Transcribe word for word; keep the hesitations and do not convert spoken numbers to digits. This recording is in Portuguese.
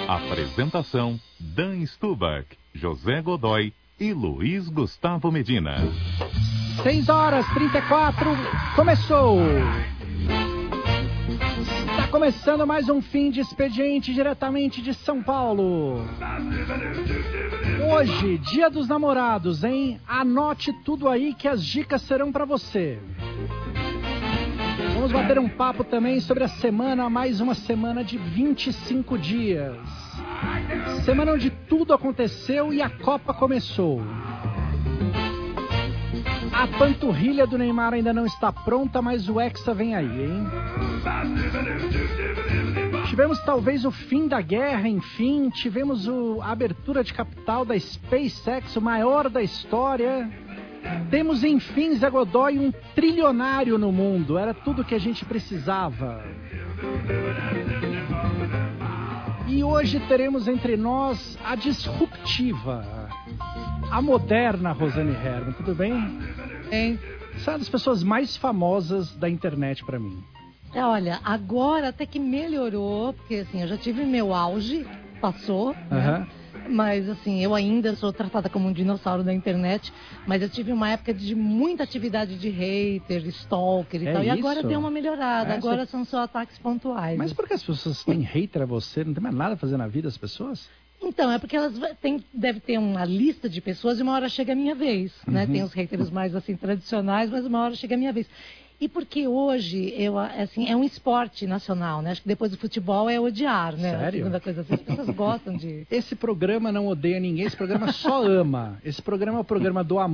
Apresentação: Dan Stubach, José Godoy e Luiz Gustavo Medina. seis horas e trinta e quatro, começou! Está começando mais um fim de expediente diretamente de São Paulo. Hoje, dia dos namorados, hein? Anote tudo aí que as dicas serão para você. Vamos bater um papo também sobre a semana, mais uma semana de vinte e cinco dias. Semana onde tudo aconteceu e a Copa começou. A panturrilha do Neymar ainda não está pronta, mas o Hexa vem aí, hein? Tivemos talvez o fim da guerra, enfim. Tivemos o, a abertura de capital da SpaceX, o maior da história. Temos, enfim, Zé Godoy, um trilionário no mundo. Era tudo que a gente precisava. E hoje teremos entre nós a disruptiva, a moderna Rosane Herman. Tudo bem? Hein? Você é uma das pessoas mais famosas da internet pra mim. É, olha, agora até que melhorou, porque assim, eu já tive meu auge, passou, Uhum. né? Mas assim, eu ainda sou tratada como um dinossauro da internet, mas eu tive uma época de muita atividade de hater, stalker e É tal, isso? e agora deu uma melhorada, É, agora você... são só ataques pontuais. Mas por que as pessoas têm hater a você? Não tem mais nada a fazer na vida das pessoas? Então, é porque elas têm, deve ter uma lista de pessoas e uma hora chega a minha vez, né? Uhum. Tem os haters mais assim tradicionais, mas uma hora chega a minha vez. E porque hoje eu, assim, é um esporte nacional, né? Acho que depois do futebol é odiar, né? Sério? A segunda coisa assim, as pessoas gostam de... Esse programa não odeia ninguém, esse programa só ama. Esse programa é o programa do amor.